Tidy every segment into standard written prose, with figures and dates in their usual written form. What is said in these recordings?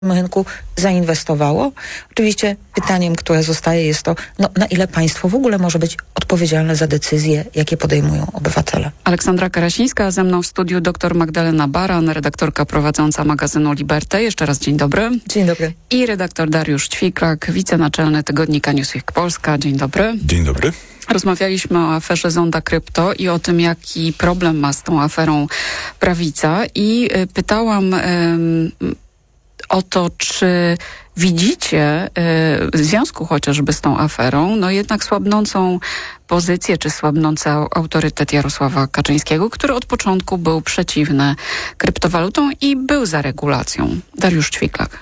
rynku zainwestowało. Oczywiście pytaniem, które zostaje, jest to, na ile państwo w ogóle może być odpowiedzialne za decyzje, jakie podejmują obywatele. Aleksandra Karasińska, a ze mną w studiu dr Magdalena Baran, redaktorka prowadząca magazynu Liberty. Jeszcze raz dzień dobry. Dzień dobry. I redaktor Dariusz Ćwiklak, wicenaczelny tygodnika Newsweek Polska. Dzień dobry. Dzień dobry. Rozmawialiśmy o aferze Zonda Krypto i o tym, jaki problem ma z tą aferą prawica. I pytałam o to, czy widzicie w związku chociażby z tą aferą, jednak słabnącą pozycję, czy słabnący autorytet Jarosława Kaczyńskiego, który od początku był przeciwny kryptowalutom i był za regulacją. Dariusz Ćwiklak.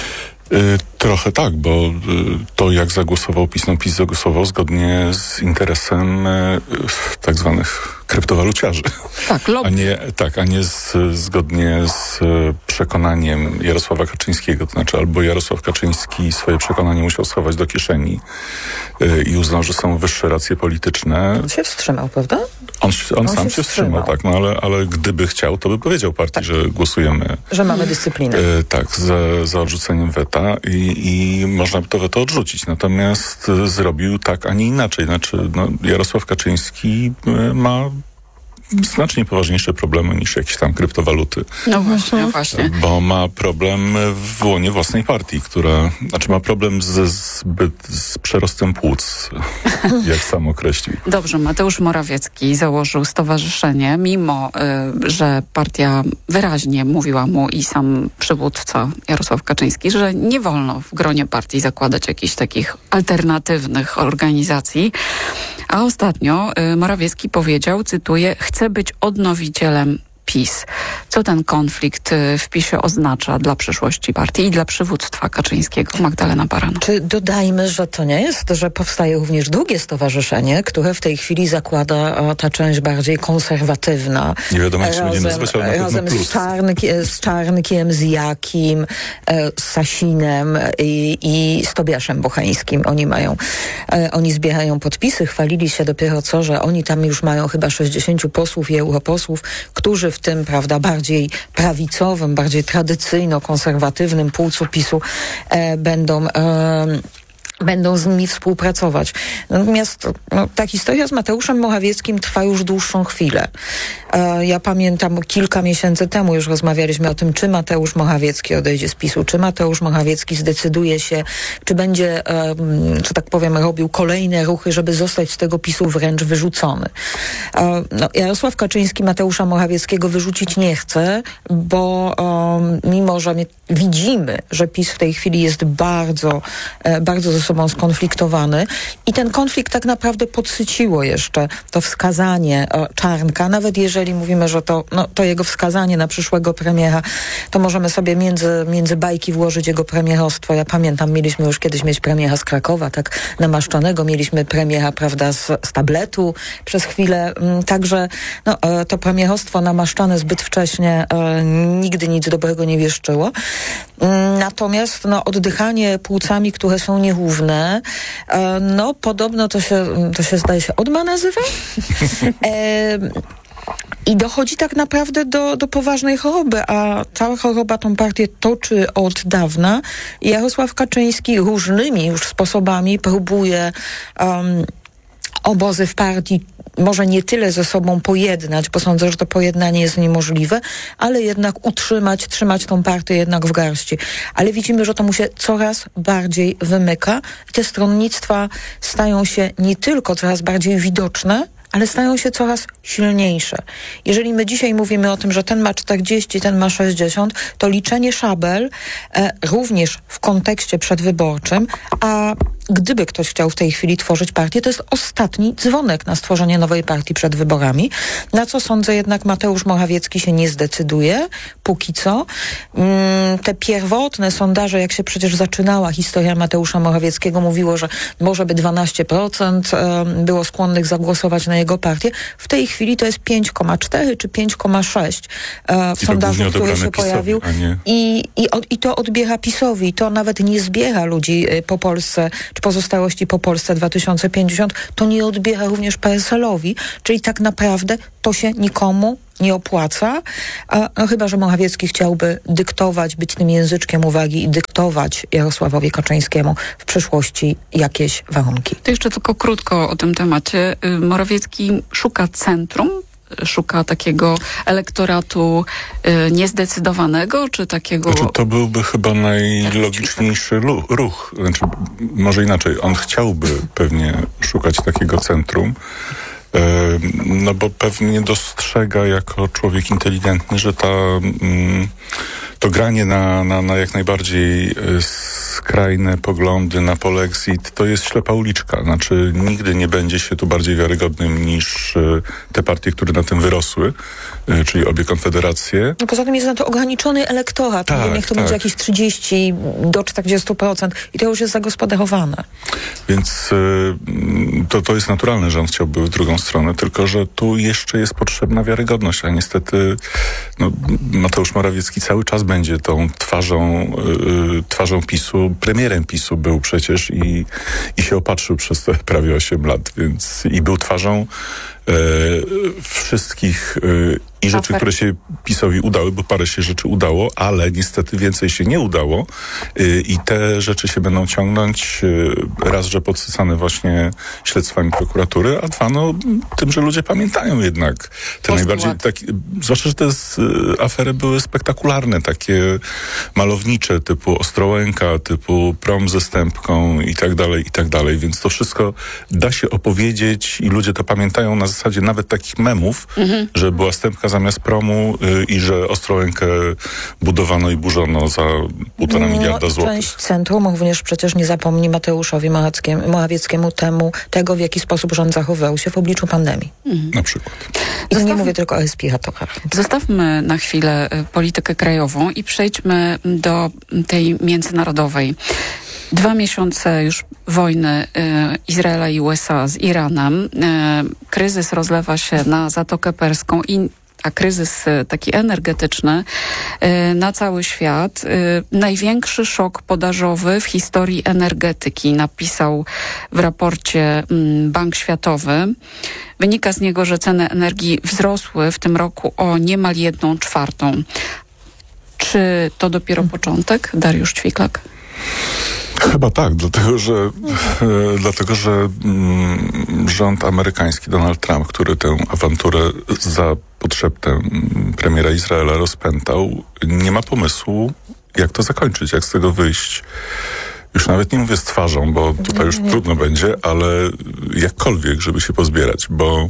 Trochę tak, bo to jak zagłosował PiS, PiS zagłosował zgodnie z interesem tak zwanych kryptowaluciarzy. Tak, lobby. A nie zgodnie z przekonaniem Jarosława Kaczyńskiego. To znaczy albo Jarosław Kaczyński swoje przekonanie musiał schować do kieszeni i uznał, że są wyższe racje polityczne. On się wstrzymał, prawda? On sam się wstrzymał, tak, ale gdyby chciał, to by powiedział partii, że głosujemy. Że mamy dyscyplinę. Tak, za odrzuceniem weta i można by to weto odrzucić. Natomiast zrobił tak, a nie inaczej. Znaczy, Jarosław Kaczyński ma znacznie poważniejsze problemy niż jakieś tam kryptowaluty. No właśnie. Bo ma problem w łonie własnej partii, ma problem z przerostem płuc, jak sam określił. Dobrze, Mateusz Morawiecki założył stowarzyszenie, mimo że partia wyraźnie mówiła mu i sam przywódca Jarosław Kaczyński, że nie wolno w gronie partii zakładać jakichś takich alternatywnych organizacji. A ostatnio Morawiecki powiedział, cytuję, chcę być odnowicielem PiS. Co ten konflikt w PiS-ie oznacza dla przyszłości partii i dla przywództwa Kaczyńskiego? Magdalena Baran. Czy dodajmy, że to nie jest, że powstaje również drugie stowarzyszenie, które w tej chwili zakłada ta część bardziej konserwatywna. Nie wiadomo, jak się będzie nazywać, ale na pewno razem plus. z Czarnkiem, z Jakim, z Sasinem i z Tobiaszem Bocheńskim. Oni zbierają podpisy, chwalili się dopiero co, że oni tam już mają chyba 60 posłów i europosłów, którzy w tym, prawda, bardziej prawicowym, bardziej tradycyjno-konserwatywnym płucu PiS-u będą z nimi współpracować. Natomiast ta historia z Mateuszem Morawieckim trwa już dłuższą chwilę. Ja pamiętam, kilka miesięcy temu już rozmawialiśmy o tym, czy Mateusz Morawiecki odejdzie z PiS-u, czy Mateusz Morawiecki zdecyduje się, czy będzie, że tak powiem, robił kolejne ruchy, żeby zostać z tego PiS-u wręcz wyrzucony. Jarosław Kaczyński Mateusza Morawieckiego wyrzucić nie chce, bo mimo, że widzimy, że PiS w tej chwili jest bardzo ze sobą skonfliktowany i ten konflikt tak naprawdę podsyciło jeszcze to wskazanie Czarnka, nawet jeżeli mówimy, że to jego wskazanie na przyszłego premiera, to możemy sobie między bajki włożyć jego premierostwo. Ja pamiętam, mieliśmy już kiedyś mieć premiera z Krakowa, tak namaszczonego, mieliśmy premiera, prawda, z tabletu przez chwilę, także to premierostwo namaszczone zbyt wcześnie nigdy nic dobrego nie wieszczyło. Natomiast oddychanie płucami, które są nierówne, podobno to się zdaje się ODMA nazywa. I dochodzi tak naprawdę do poważnej choroby, a ta choroba tą partię toczy od dawna. Jarosław Kaczyński różnymi już sposobami próbuje obozy w partii może nie tyle ze sobą pojednać, bo sądzę, że to pojednanie jest niemożliwe, ale jednak trzymać tą partię jednak w garści. Ale widzimy, że to mu się coraz bardziej wymyka. Te stronnictwa stają się nie tylko coraz bardziej widoczne, ale stają się coraz silniejsze. Jeżeli my dzisiaj mówimy o tym, że ten ma 40, ten ma 60, to liczenie szabel również w kontekście przedwyborczym, a gdyby ktoś chciał w tej chwili tworzyć partię, to jest ostatni dzwonek na stworzenie nowej partii przed wyborami, na co sądzę jednak Mateusz Morawiecki się nie zdecyduje, póki co. Te pierwotne sondaże, jak się przecież zaczynała historia Mateusza Morawieckiego, mówiło, że może by 12% było skłonnych zagłosować na jego partię. W tej chwili to jest 5,4 czy 5,6 w sondażu, który się pojawił. I to odbiera PiS-owi. To nawet nie zbiera ludzi po Polsce czy pozostałości po Polsce 2050, to nie odbiera również PSL-owi, czyli tak naprawdę to się nikomu nie opłaca, chyba że Morawiecki chciałby dyktować, być tym języczkiem uwagi i dyktować Jarosławowi Kaczyńskiemu w przyszłości jakieś warunki. To jeszcze tylko krótko o tym temacie. Morawiecki szuka centrum, szuka takiego elektoratu niezdecydowanego, czy takiego... Znaczy, to byłby chyba najlogiczniejszy ruch. Znaczy, może inaczej, on chciałby pewnie szukać takiego centrum, no bo pewnie dostrzega jako człowiek inteligentny, że to granie na jak najbardziej skrajne poglądy, na polexit, to jest ślepa uliczka. Znaczy nigdy nie będzie się tu bardziej wiarygodnym niż te partie, które na tym wyrosły, czyli obie konfederacje. No poza tym jest na to ograniczony elektorat. Tak, niech to tak. będzie jakieś 30 do 40% i to już jest zagospodarowane. Więc to jest naturalne, że on chciałby w drugą stronę, tylko że tu jeszcze jest potrzebna wiarygodność, a niestety Mateusz Morawiecki cały czas będzie tą twarzą PiS-u, premierem PiS-u był przecież i się opatrzył przez te prawie 8 lat, więc i był twarzą wszystkich i rzeczy, które się PiS-owi udały, bo parę się rzeczy udało, ale niestety więcej się nie udało i te rzeczy się będą ciągnąć raz, że podsycane właśnie śledztwami prokuratury, a dwa, tym, że ludzie pamiętają jednak te najbardziej, zwłaszcza, że te afery były spektakularne, takie malownicze, typu Ostrołęka, typu prom ze Stępką i tak dalej, więc to wszystko da się opowiedzieć i ludzie to pamiętają na zasadzie nawet takich memów, że była Stępka zamiast promu i że Ostrołękę budowano i burzono za 1,5 miliarda złotych. Część centrum również przecież nie zapomni Mateuszowi Morawieckiemu tego, w jaki sposób rząd zachowywał się w obliczu pandemii. Na przykład. I nie mówię tylko o respiratorach. Zostawmy na chwilę politykę krajową i przejdźmy do tej międzynarodowej. 2 miesiące już wojny Izraela i USA z Iranem. Kryzys rozlewa się na Zatokę Perską a kryzys taki energetyczny na cały świat. Największy szok podażowy w historii energetyki, napisał w raporcie Bank Światowy. Wynika z niego, że ceny energii wzrosły w tym roku o niemal 1/4. Czy to dopiero początek? Dariusz Ćwiklak. Chyba tak, dlatego że rząd amerykański, Donald Trump, który tę awanturę za podszeptem premiera Izraela rozpętał, nie ma pomysłu, jak to zakończyć, jak z tego wyjść. Już nawet nie mówię z twarzą, bo tutaj już trudno będzie, ale jakkolwiek, żeby się pozbierać, bo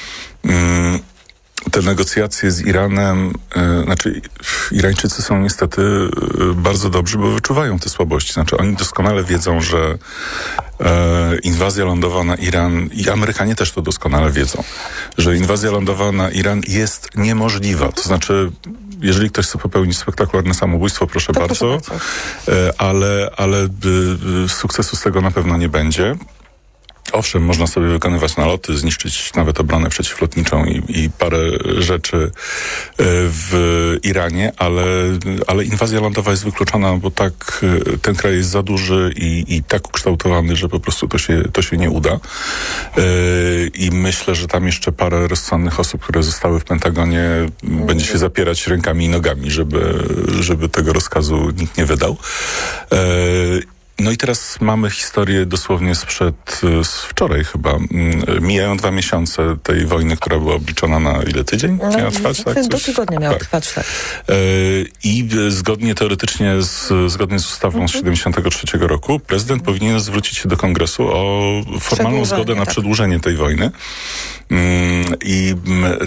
te negocjacje z Iranem, Irańczycy są niestety bardzo dobrzy, bo wyczuwają te słabości. Znaczy oni doskonale wiedzą, że inwazja lądowa na Iran, i Amerykanie też to doskonale wiedzą, że inwazja lądowa na Iran jest niemożliwa. To znaczy, jeżeli ktoś chce popełnić spektakularne samobójstwo, proszę bardzo, ale sukcesu z tego na pewno nie będzie. Owszem, można sobie wykonywać naloty, zniszczyć nawet obronę przeciwlotniczą i parę rzeczy w Iranie, ale inwazja lądowa jest wykluczona, bo tak ten kraj jest za duży i tak ukształtowany, że po prostu to się nie uda. I myślę, że tam jeszcze parę rozsądnych osób, które zostały w Pentagonie, będzie się zapierać rękami i nogami, żeby tego rozkazu nikt nie wydał. No i teraz mamy historię dosłownie z wczoraj chyba. Mijają 2 miesiące tej wojny, która była obliczona na ile? Tydzień? Miała trwać? Tak? Do tygodnia miała trwać, tak. I teoretycznie, zgodnie z ustawą z 1973 roku, prezydent powinien zwrócić się do Kongresu o formalną zgodę na przedłużenie tej wojny. I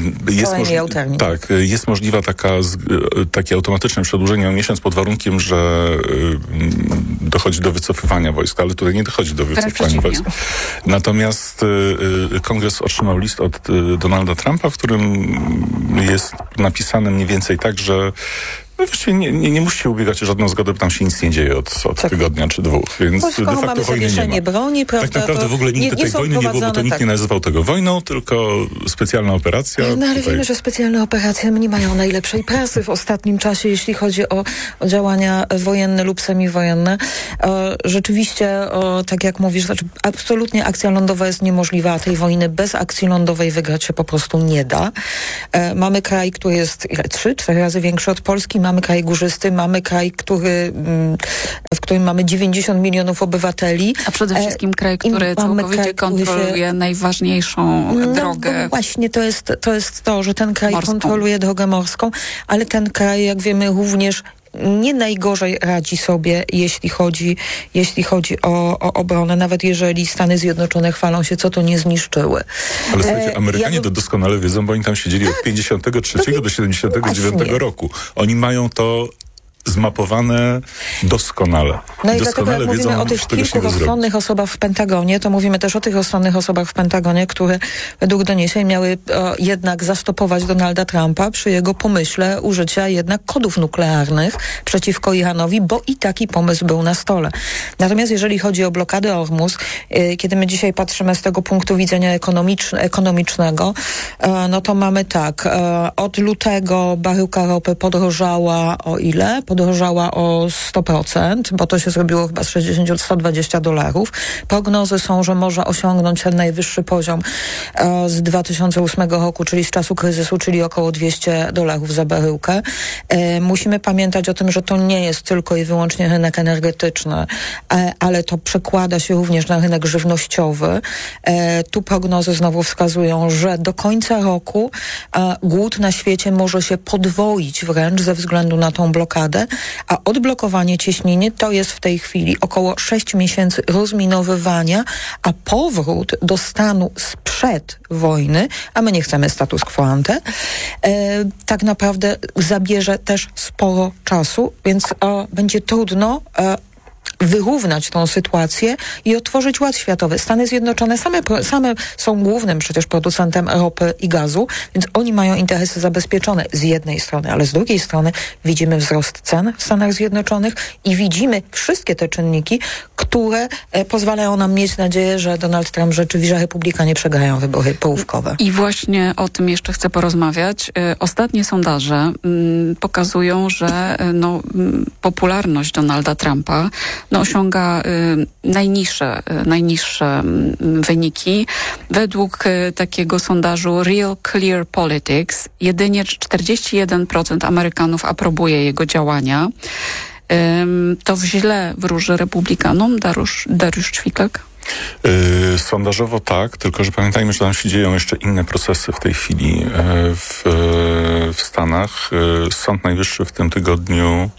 jest możliwa takie automatyczne przedłużenie o miesiąc pod warunkiem, że dochodzi do wycofywania wojsk, ale tutaj nie dochodzi do wycofywania wojsk. Natomiast Kongres otrzymał list od Donalda Trumpa, w którym jest napisane mniej więcej tak, że No właściwie nie musi się ubiegać o żadną zgodę, bo tam się nic nie dzieje od tygodnia czy dwóch, więc bo de facto mamy wojny nie zawieszenie ma. broni, prawda? Tak naprawdę w ogóle nigdy tej wojny nie było, bo to nikt nie nazywał tego wojną, tylko specjalna operacja. No ale wiemy, że specjalne operacje nie mają najlepszej prasy w ostatnim czasie, jeśli chodzi o działania wojenne lub semiwojenne. Rzeczywiście, tak jak mówisz, znaczy absolutnie akcja lądowa jest niemożliwa, a tej wojny bez akcji lądowej wygrać się po prostu nie da. Mamy kraj, który jest 3-4 razy większy od Polski, mamy kraj górzysty, mamy kraj, w którym mamy 90 milionów obywateli. A przede wszystkim kraj, który całkowicie kontroluje najważniejszą drogę. No właśnie to jest to, że ten kraj morską. kontroluje drogę morską, ale ten kraj, jak wiemy, również nie najgorzej radzi sobie, jeśli chodzi o obronę, nawet jeżeli Stany Zjednoczone chwalą się, co to nie zniszczyły. Ale słuchajcie, Amerykanie to doskonale wiedzą, bo oni tam siedzieli od 53 do 79 roku. Oni mają to zmapowane doskonale. No i dlatego jak mówimy o tych kilku rozsądnych osobach w Pentagonie, to mówimy też o tych rozsądnych osobach w Pentagonie, które według doniesień miały jednak zastopować Donalda Trumpa przy jego pomyśle użycia jednak kodów nuklearnych przeciwko Iranowi, bo i taki pomysł był na stole. Natomiast jeżeli chodzi o blokadę Ormus, kiedy my dzisiaj patrzymy z tego punktu widzenia ekonomicznego, no to mamy tak, od lutego baryłka ropy podrożała o ile? Podrożała o 100%, bo to się zrobiło chyba z 60-120 dolarów. Prognozy są, że może osiągnąć ten najwyższy poziom z 2008 roku, czyli z czasu kryzysu, czyli około $200 za baryłkę. Musimy pamiętać o tym, że to nie jest tylko i wyłącznie rynek energetyczny, ale to przekłada się również na rynek żywnościowy. Tu prognozy znowu wskazują, że do końca roku głód na świecie może się podwoić wręcz ze względu na tą blokadę, a odblokowanie cieśniny to jest w tej chwili około 6 miesięcy rozminowywania, a powrót do stanu sprzed wojny, a my nie chcemy status quo ante, tak naprawdę zabierze też sporo czasu, więc będzie trudno wyrównać tą sytuację i otworzyć ład światowy. Stany Zjednoczone same są głównym przecież producentem ropy i gazu, więc oni mają interesy zabezpieczone z jednej strony, ale z drugiej strony widzimy wzrost cen w Stanach Zjednoczonych i widzimy wszystkie te czynniki, które pozwalają nam mieć nadzieję, że Donald Trump rzeczywiście, że republikanie przegrają wybory połówkowe. I właśnie o tym jeszcze chcę porozmawiać. Ostatnie sondaże pokazują, że popularność Donalda Trumpa osiąga najniższe wyniki. Według takiego sondażu Real Clear Politics jedynie 41% Amerykanów aprobuje jego działania. To źle wróży republikanom, Dariusz Ćwikek? Sondażowo tak, tylko że pamiętajmy, że tam się dzieją jeszcze inne procesy w tej chwili w Stanach. Sąd Najwyższy w tym tygodniu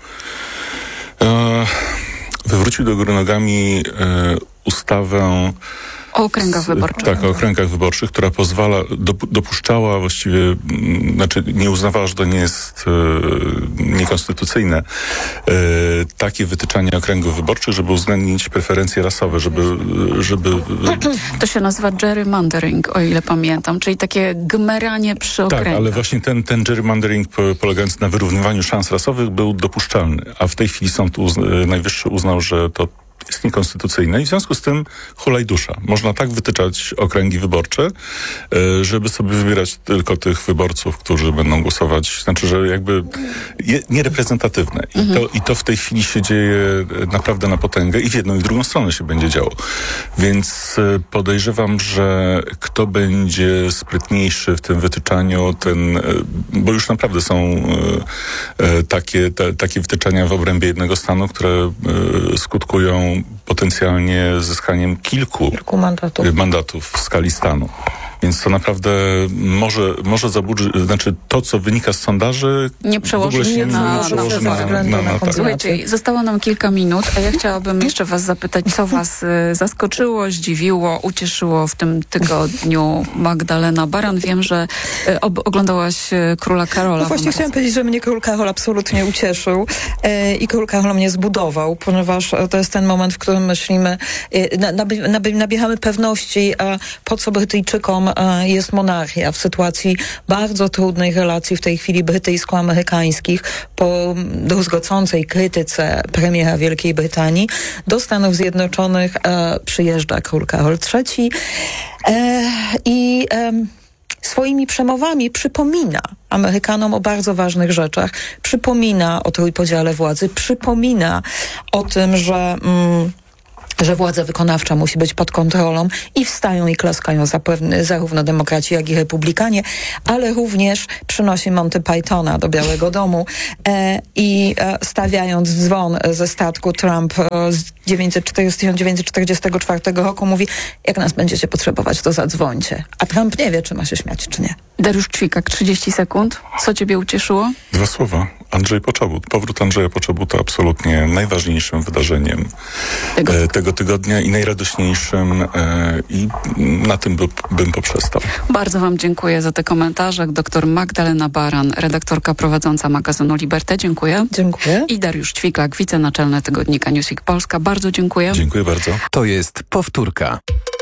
wywrócił do góry nogami ustawę o okręgach wyborczych. Tak, o okręgach wyborczych, która dopuszczała właściwie, nie uznawała, że to nie jest niekonstytucyjne, takie wytyczanie okręgów wyborczych, żeby uwzględnić preferencje rasowe, żeby... To się nazywa gerrymandering, o ile pamiętam, czyli takie gmeranie przy okręgach. Tak, ale właśnie ten gerrymandering polegający na wyrównywaniu szans rasowych był dopuszczalny, a w tej chwili Sąd Najwyższy uznał, że to jest niekonstytucyjne i w związku z tym hulaj dusza. Można tak wytyczać okręgi wyborcze, żeby sobie wybierać tylko tych wyborców, którzy będą głosować, znaczy, że jakby niereprezentatywne. I to w tej chwili się dzieje naprawdę na potęgę i w jedną i w drugą stronę się będzie działo. Więc podejrzewam, że kto będzie sprytniejszy w tym wytyczaniu, bo już naprawdę są takie wytyczania w obrębie jednego stanu, które skutkują potencjalnie zyskaniem kilku mandatów w skali stanu. Więc to naprawdę może zaburzyć, znaczy to, co wynika z sondaży, nie przełoży się na Słuchajcie, zostało nam kilka minut, a ja chciałabym jeszcze was zapytać, co was zaskoczyło, zdziwiło, ucieszyło w tym tygodniu. Magdalena Baran, wiem, że oglądałaś Króla Karola. No właśnie chciałam powiedzieć, że mnie Król Karol absolutnie ucieszył i Król Karol mnie zbudował, ponieważ to jest ten moment, w którym myślimy, nabieramy pewności, po co Brytyjczykom jest monarchia w sytuacji bardzo trudnej relacji w tej chwili brytyjsko-amerykańskich po druzgocącej krytyce premiera Wielkiej Brytanii. Do Stanów Zjednoczonych przyjeżdża król Karol III i swoimi przemowami przypomina Amerykanom o bardzo ważnych rzeczach, przypomina o trójpodziale władzy, przypomina o tym, że władza wykonawcza musi być pod kontrolą i wstają i klaskają zarówno demokraci, jak i republikanie, ale również przynosi Monty Pythona do Białego Domu i stawiając dzwon ze statku Trump z 1944 roku mówi, jak nas będziecie potrzebować, to zadzwońcie. A Trump nie wie, czy ma się śmiać, czy nie. Dariusz Ćwikak, 30 sekund. Co ciebie ucieszyło? 2 słowa. Andrzej Poczobut. Powrót Andrzeja Poczobuta absolutnie najważniejszym wydarzeniem tego tygodnia i najradośniejszym i na tym bym poprzestał. Bardzo wam dziękuję za te komentarze. Dr Magdalena Baran, redaktorka prowadząca magazynu Liberté. Dziękuję. Dziękuję. I Dariusz Ćwiklak, wicenaczelny tygodnika Newsweek Polska. Bardzo dziękuję. Dziękuję bardzo. To jest powtórka.